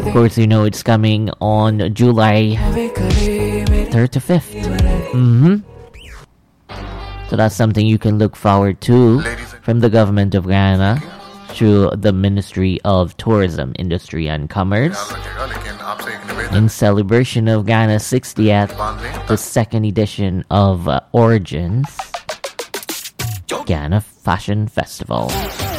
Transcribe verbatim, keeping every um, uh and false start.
Of course, you know it's coming on July third to fifth. Mm-hmm. So that's something you can look forward to from the government of Ghana through the Ministry of Tourism, Industry and Commerce in celebration of Ghana's sixtieth, the second edition of uh, Origins Ghana Fashion Festival.